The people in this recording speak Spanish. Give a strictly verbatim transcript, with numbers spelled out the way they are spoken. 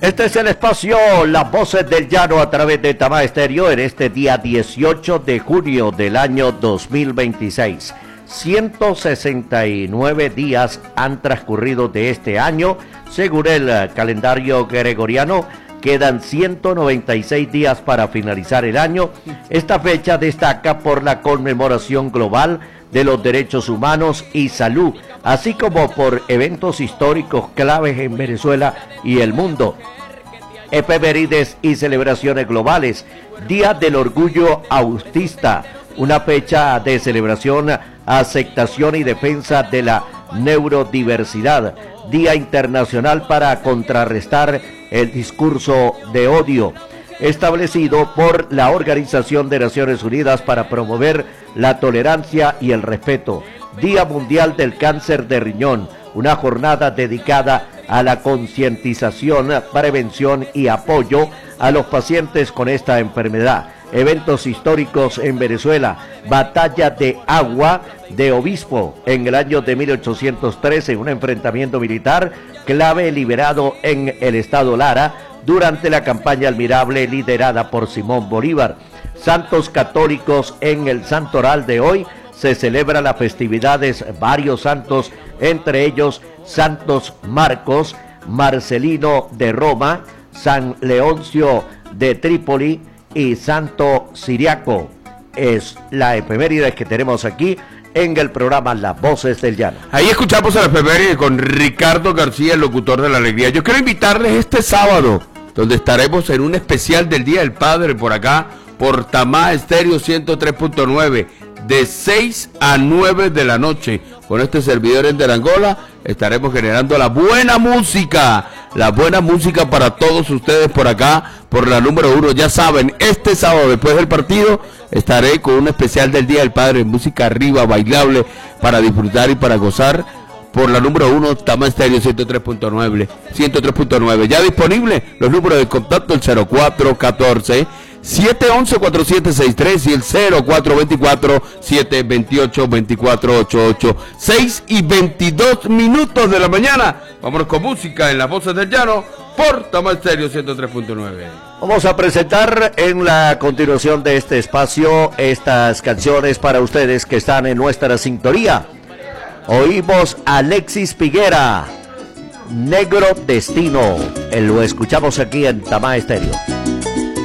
Este es el espacio Las Voces del Llano a través de Tamá Estéreo en este día dieciocho de junio del año dos mil veintiséis. ciento sesenta y nueve días han transcurrido de este año. Según el calendario gregoriano, quedan ciento noventa y seis días para finalizar el año. Esta fecha destaca por la conmemoración global de los derechos humanos y salud, así como por eventos históricos claves en Venezuela y el mundo. Efemérides y celebraciones globales. Día del Orgullo Autista, una fecha de celebración, aceptación y defensa de la neurodiversidad. Día Internacional para contrarrestar el discurso de odio, establecido por la Organización de Naciones Unidas para promover la tolerancia y el respeto. Día Mundial del Cáncer de Riñón, una jornada dedicada a la concientización, prevención y apoyo a los pacientes con esta enfermedad. Eventos históricos en Venezuela. Batalla de Agua de Obispo en el año de mil ochocientos trece, un enfrentamiento militar clave liberado en el estado Lara durante la campaña Almirable liderada por Simón Bolívar. Santos católicos en el santoral de hoy. Se celebran las festividades varios santos, entre ellos Santos Marcos, Marcelino de Roma, San Leoncio de Trípoli y Santo Ciriaco. Es la efeméride que tenemos aquí en el programa Las Voces del Llano. Ahí escuchamos a la efeméride con Ricardo García, el locutor de la alegría. Yo quiero invitarles este sábado, donde estaremos en un especial del Día del Padre por acá, por Tamá Estéreo ciento tres punto nueve, de seis a nueve de la noche. Con este servidor en Derangola estaremos generando la buena música, la buena música para todos ustedes por acá, por la número uno. Ya saben, este sábado después del partido estaré con un especial del Día del Padre, música arriba, bailable, para disfrutar y para gozar, por la número uno, Tamá Estéreo ciento tres punto nueve. Ya disponible los números de contacto, el cero cuatro uno cuatro, siete once, cuatro siete seis tres y el cero cuatro dos cuatro, siete dos ocho, dos cuatro ocho ocho. seis y veintidós minutos de la mañana. Vámonos con música en Las Voces del Llano por Tamá Estéreo ciento tres punto nueve. Vamos a presentar en la continuación de este espacio estas canciones para ustedes que están en nuestra sintonía. Oímos a Alexis Piguera, Negro Destino. Lo escuchamos aquí en Tamá Estéreo.